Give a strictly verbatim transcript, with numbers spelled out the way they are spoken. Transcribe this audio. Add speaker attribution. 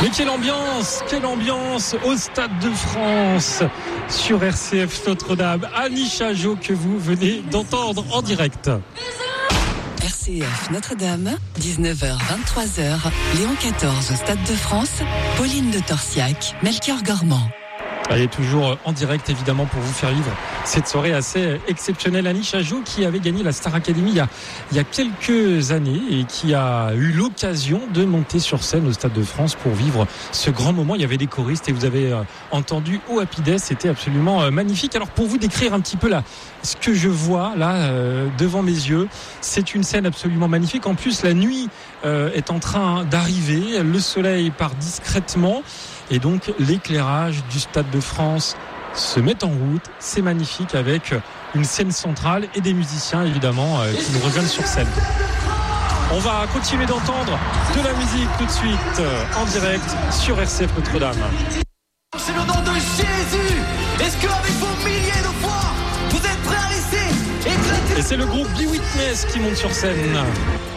Speaker 1: Mais quelle ambiance, quelle ambiance au Stade de France sur R C F Notre-Dame. Annie Chajot que vous venez d'entendre en direct.
Speaker 2: R C F Notre-Dame, dix-neuf heures vingt-trois heures, Léon quatorze au Stade de France, Pauline de Torsiac, Melchior Gormand.
Speaker 1: Elle est toujours en direct évidemment pour vous faire vivre cette soirée assez exceptionnelle. Annie Chajot qui avait gagné la Star Academy il y a, il y a quelques années et qui a eu l'occasion de monter sur scène au Stade de France pour vivre ce grand moment. Il y avait des choristes et vous avez entendu au Happy Days, c'était absolument magnifique. Alors pour vous décrire un petit peu là, ce que je vois là euh, devant mes yeux, c'est une scène absolument magnifique. En plus la nuit euh, est en train d'arriver, le soleil part discrètement. Et donc l'éclairage du Stade de France se met en route. C'est magnifique avec une scène centrale et des musiciens évidemment euh, qui nous rejoignent sur scène. On va continuer d'entendre de la musique tout de suite euh, en direct sur R C F Notre-Dame.
Speaker 3: C'est le nom de Jésus. Est-ce qu'avec vos milliers de foi, vous êtes prêts à laisser éclater?
Speaker 1: Et c'est le groupe Be Witness qui monte sur scène.